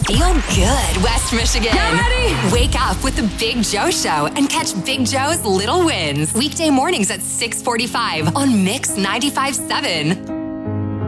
Feel good, West Michigan. Get ready. Wake up with the Big Joe Show and catch Big Joe's Little Wins. Weekday mornings at 6:45 on Mix 95.7.